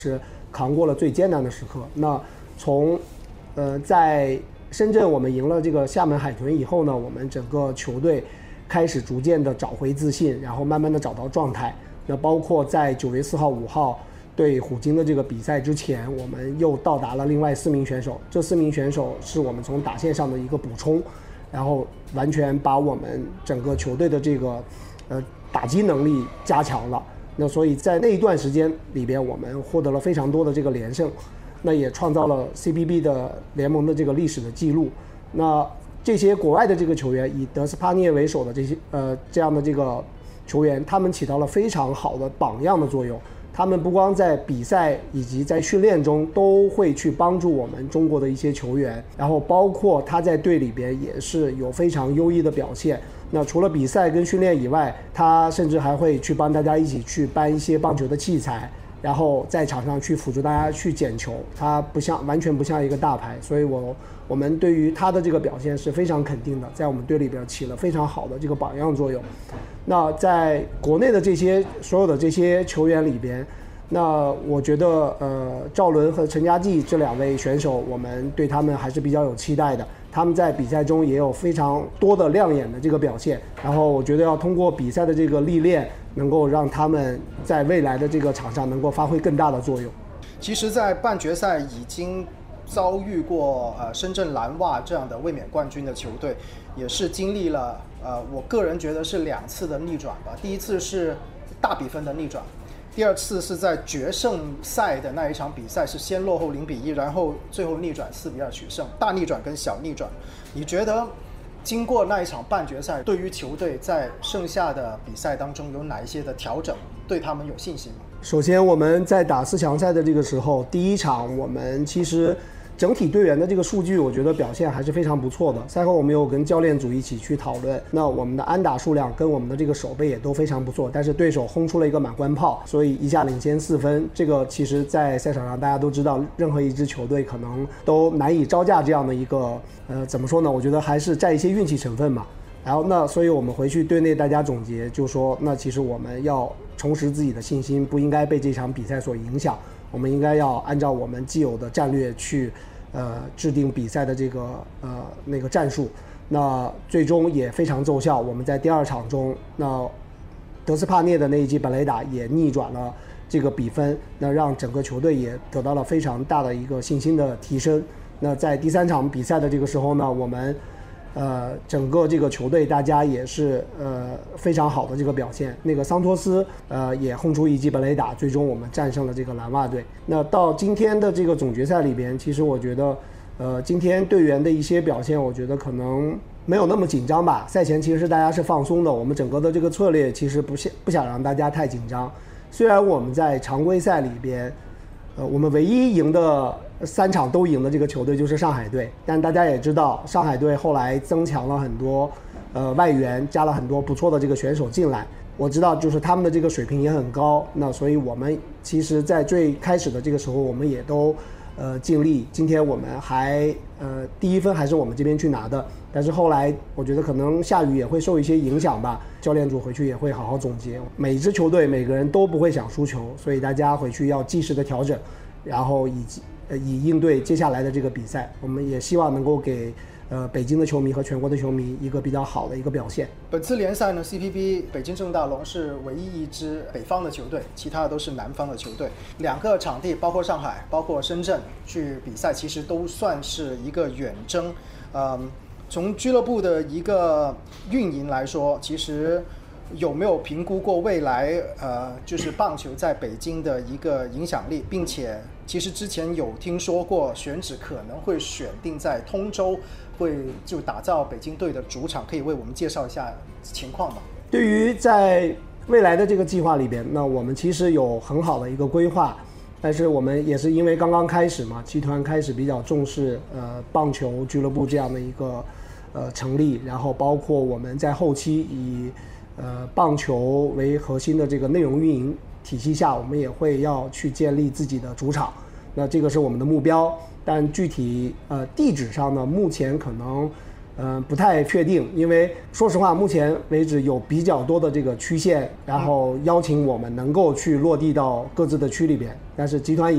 是扛过了最艰难的时刻。那从在深圳我们赢了这个厦门海豚以后呢，我们整个球队开始逐渐的找回自信，然后慢慢的找到状态。那包括在9月4号、5号对虎鲸的这个比赛之前，我们又到达了另外4名选手，这4名选手是我们从打线上的一个补充，然后完全把我们整个球队的这个打击能力加强了。那所以在那一段时间里边，我们获得了非常多的这个连胜，那也创造了 CBB 的联盟的这个历史的记录。那这些国外的这个球员，以德斯帕涅为首的这些这样的这个球员，他们起到了非常好的榜样的作用。他们不光在比赛以及在训练中都会去帮助我们中国的一些球员，然后包括他在队里边也是有非常优异的表现。那除了比赛跟训练以外，他甚至还会去帮大家一起去搬一些棒球的器材，然后在场上去辅助大家去捡球。他完全不像一个大牌，所以我们对于他的这个表现是非常肯定的，在我们队里边起了非常好的这个榜样作用。那在国内的所有的这些球员里边，那我觉得赵伦和陈家骥这2位选手，我们对他们还是比较有期待的。他们在比赛中也有非常多的亮眼的这个表现，然后我觉得要通过比赛的这个历练，能够让他们在未来的这个场上能够发挥更大的作用。 其实在半决赛已经遭遇过深圳蓝袜这样的卫冕冠军的球队，也是经历了我个人觉得是2次的逆转吧。第一次是大比分的逆转，第2次是在决胜赛的那一场比赛是先落后0-1，然后最后逆转4-2取胜，大逆转跟小逆转。你觉得经过那一场半决赛，对于球队在剩下的比赛当中有哪一些的调整，对他们有信心吗？ 首先我们在打4强赛的这个时候，第一场我们其实整体队员的这个数据我觉得表现还是非常不错的。赛后我们有跟教练组一起去讨论，那我们的安打数量跟我们的这个守备也都非常不错，但是对手轰出了一个满贯炮，所以一下领先4分。这个其实在赛场上大家都知道，任何一支球队可能都难以招架这样的一个怎么说呢，我觉得还是占一些运气成分嘛。然后那所以我们回去队内大家总结就说，那其实我们要重拾自己的信心，不应该被这场比赛所影响，我们应该要按照我们既有的战略去制定比赛的这个那个战术。那最终也非常奏效，我们在第2场中，那德斯帕涅的那一记本垒打也逆转了这个比分，那让整个球队也得到了非常大的一个信心的提升。那在第3场比赛的这个时候呢，我们整个这个球队大家也是非常好的这个表现。那个桑托斯也轰出一记本垒打，最终我们战胜了这个蓝袜队。那到今天的这个总决赛里边，其实我觉得今天队员的一些表现，我觉得可能没有那么紧张吧。赛前其实大家是放松的，我们整个的这个策略其实不想让大家太紧张。虽然我们在常规赛里边我们唯一赢的3场都赢的这个球队就是上海队，但大家也知道，上海队后来增强了很多外援，加了很多不错的这个选手进来。我知道就是他们的这个水平也很高，那所以我们其实在最开始的这个时候，我们也都尽力。今天我们还第1分还是我们这边去拿的，但是后来我觉得可能下雨也会受一些影响吧，教练组回去也会好好总结。每支球队每个人都不会想输球，所以大家回去要及时的调整，然后以应对接下来的这个比赛。我们也希望能够给北京的球迷和全国的球迷一个比较好的一个表现。 本次联赛呢 ，CPB 北京正大龙是唯一一支北方的球队，其他的都是南方的球队。2个场地，包括上海、包括深圳去比赛，其实都算是一个远征。从俱乐部的一个运营来说，其实有没有评估过未来就是棒球在北京的一个影响力，并且其实之前有听说过选址可能会选定在通州，会就打造北京队的主场，可以为我们介绍一下情况吗？ 对于在未来的这个计划里边，那我们其实有很好的一个规划，但是我们也是因为刚刚开始嘛，集团开始比较重视棒球俱乐部这样的一个成立，然后包括我们在后期以棒球为核心的这个内容运营体系下，我们也会要去建立自己的主场，那这个是我们的目标。但具体地址上呢，目前可能不太确定，因为说实话，目前为止有比较多的这个区县，然后邀请我们能够去落地到各自的区里边，但是集团也